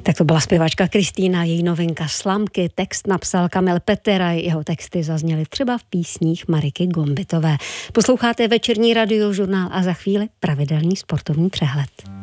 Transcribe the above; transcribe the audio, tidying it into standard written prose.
Tak to byla zpěvačka Kristýna, její novinka Slamky, text napsal Kamil Petera, jeho texty zazněly třeba v písních Mariky Gombitové. Posloucháte večerní radiožurnál a za chvíli pravidelný sportovní přehled.